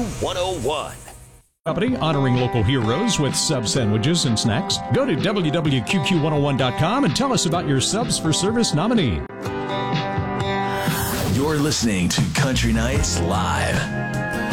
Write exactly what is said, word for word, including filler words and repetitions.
one oh one. Company honoring local heroes with sub sandwiches and snacks. Go to w w q q one oh one dot com and tell us about your Subs for Service nominee. You're listening to Country Nights Live.